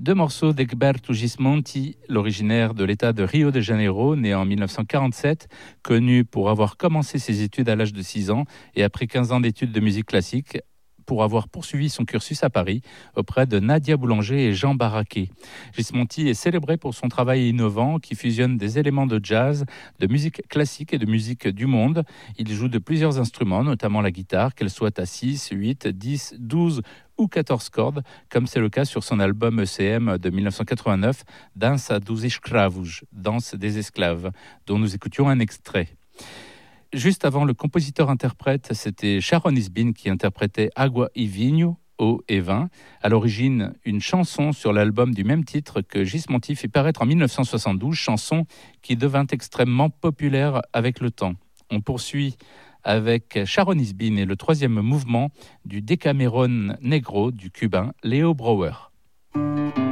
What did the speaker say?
Deux morceaux d'Egberto Gismonti, l'originaire de l'État de Rio de Janeiro, né en 1947, connu pour avoir commencé ses études à l'âge de 6 ans et après 15 ans d'études de musique classique, pour avoir poursuivi son cursus à Paris auprès de Nadia Boulanger et Jean Barraquet. Gismonti est célébré pour son travail innovant qui fusionne des éléments de jazz, de musique classique et de musique du monde. Il joue de plusieurs instruments, notamment la guitare, qu'elle soit à 6, 8, 10, 12 ou 14 cordes, comme c'est le cas sur son album ECM de 1989, Dança dos Escravos, Danse des esclaves, dont nous écoutions un extrait. Juste avant, le compositeur-interprète, c'était Sharon Isbin qui interprétait Agua y Vinho, eau et vin. À l'origine, une chanson sur l'album du même titre que Gismonti fit paraître en 1972, chanson qui devint extrêmement populaire avec le temps. On poursuit avec Sharon Isbin et le troisième mouvement du Decameron Negro du cubain Leo Brouwer.